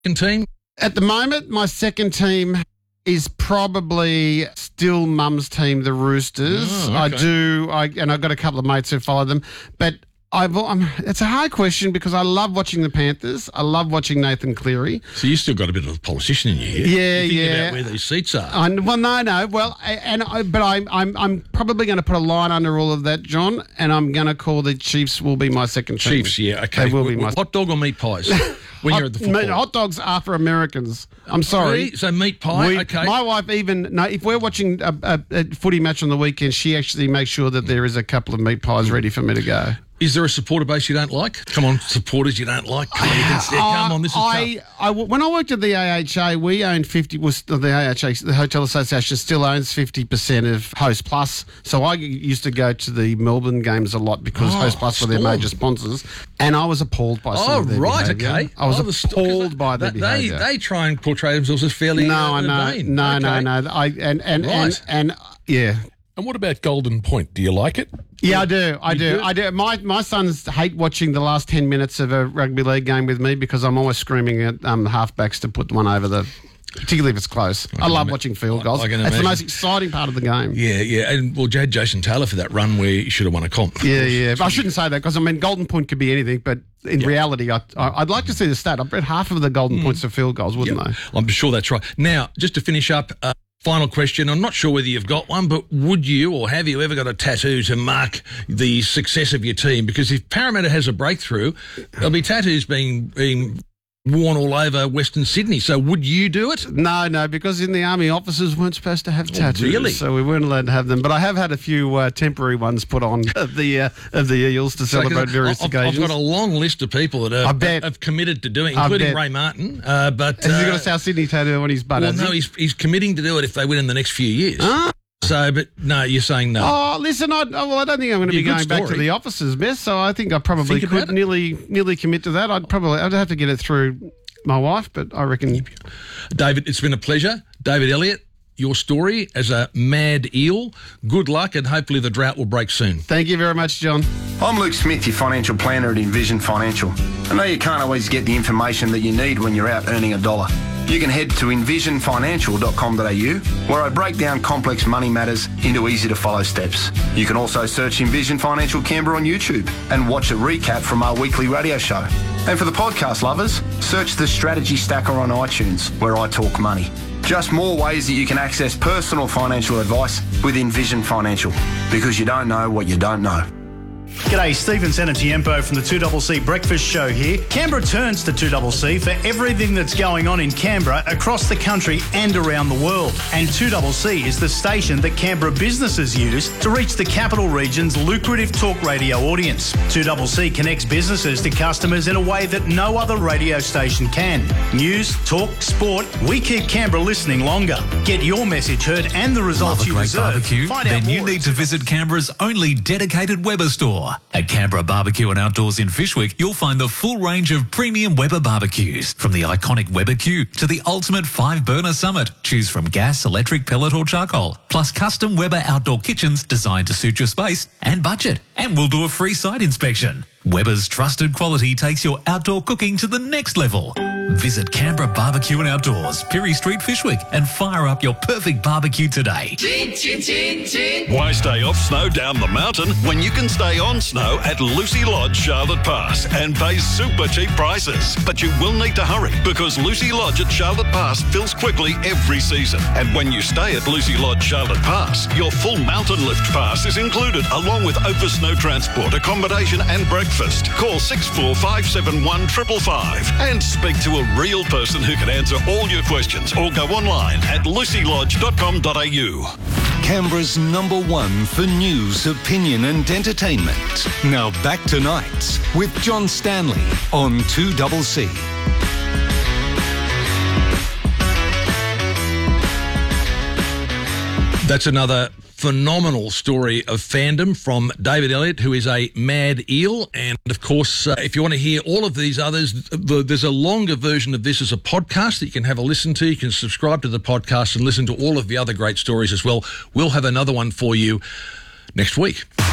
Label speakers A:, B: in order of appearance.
A: second team?
B: At the moment, my second team is probably still Mum's team, the Roosters.
A: Oh, okay.
B: And I've got a couple of mates who follow them. But it's a hard question because I love watching the Panthers. I love watching Nathan Cleary.
A: So you still got a bit of a politician in you here.
B: Yeah,
A: You're thinking about where these seats are.
B: No. Well, but I'm probably going to put a line under all of that, John, and I'm going to call the Chiefs will be my second team.
A: Chiefs, yeah, okay.
B: They will be my
A: hot dog or meat pies when you're at the football?
B: Hot dogs are for Americans. I'm sorry.
A: Really? So meat pie, okay.
B: My wife if we're watching a footy match on the weekend, she actually makes sure that there is a couple of meat pies ready for me to go.
A: Is there a supporter base you don't like? Come on, supporters you don't like. Come on, this is tough.
B: When I worked at the AHA, we owned 50. The AHA, the Hotel Association, still owns 50% of Host Plus. So I used to go to the Melbourne games a lot because Host Plus were their major sponsors, and I was appalled by some of their behaviour.
A: Okay.
B: I was appalled by their behaviour.
A: They try and portray themselves as fairly urbane.
B: No. Yeah.
C: And what about Golden Point? Do you like it?
B: Yeah, I do. My sons hate watching the last 10 minutes of a rugby league game with me because I'm always screaming at the halfbacks to put one over particularly if it's close. I love watching field goals. It's the most exciting part of the game.
A: Yeah. And you had Jason Taylor for that run where you should have won a comp.
B: Yeah. But I shouldn't say that because, Golden Point could be anything, but in reality, I'd like to see the stat. I bet half of the Golden Points are field goals, wouldn't they?
A: I'm sure that's right. Now, just to finish up, final question. I'm not sure whether you've got one, but would you or have you ever got a tattoo to mark the success of your team? Because if Parramatta has a breakthrough, there'll be tattoos being worn all over Western Sydney. So would you do it?
B: No, because in the army, officers weren't supposed to have tattoos.
A: Really?
B: So we weren't allowed to have them. But I have had a few temporary ones put on of the Eels to celebrate various occasions.
A: I've got a long list of people that have committed to doing, including Ray Martin. But
B: has he got a South Sydney tattoo on his butt?
A: Well, no, he's committing to do it if they win in the next few years. So, but no, you're saying no.
B: Oh, listen, I don't think I'm going to be going back to the officers' mess, so I think I probably could nearly commit to that. I'd have to get it through my wife, but I reckon...
A: David, it's been a pleasure. David Elliott, your story as a mad eel. Good luck, and hopefully the drought will break soon.
B: Thank you very much, John.
D: I'm Luke Smith, your financial planner at Envision Financial. I know you can't always get the information that you need when you're out earning $1. You can head to envisionfinancial.com.au, where I break down complex money matters into easy-to-follow steps. You can also search Envision Financial Canberra on YouTube and watch a recap from our weekly radio show. And for the podcast lovers, search the Strategy Stacker on iTunes, where I talk money. Just more ways that you can access personal financial advice with Envision Financial, because you don't know what you don't know.
E: G'day, Stephen Senatiempo from the 2CC Breakfast Show here. Canberra turns to 2CC for everything that's going on in Canberra, across the country and around the world. And 2CC is the station that Canberra businesses use to reach the capital region's lucrative talk radio audience. 2CC connects businesses to customers in a way that no other radio station can. News, talk, sport, we keep Canberra listening longer. Get your message heard and the results you deserve.
F: Barbecue? Then you need to visit Canberra's only dedicated Weber store. At Canberra Barbecue and Outdoors in Fyshwick, you'll find the full range of premium Weber barbecues. From the iconic Weber Q to the ultimate 5-burner Summit. Choose from gas, electric, pellet or charcoal. Plus custom Weber outdoor kitchens designed to suit your space and budget. And we'll do a free site inspection. Weber's trusted quality takes your outdoor cooking to the next level. Visit Canberra Barbecue and Outdoors, Pirie Street, Fyshwick, and fire up your perfect barbecue today.
G: Why stay off snow down the mountain when you can stay on snow at Lucy Lodge, Charlotte Pass, and pay super cheap prices? But you will need to hurry, because Lucy Lodge at Charlotte Pass fills quickly every season. And when you stay at Lucy Lodge, Charlotte Pass, your full mountain lift pass is included, along with over snow transport, accommodation and breakfast. Call 6457 555 and speak to a real person who can answer all your questions, or go online at lucylodge.com.au.
H: Canberra's #1 for news, opinion and entertainment. Now back to Nights with John Stanley on 2CC.
A: That's another phenomenal story of fandom from David Elliott, who is a mad eel. And, of course, if you want to hear all of these others, there's a longer version of this as a podcast that you can have a listen to. You can subscribe to the podcast and listen to all of the other great stories as well. We'll have another one for you next week.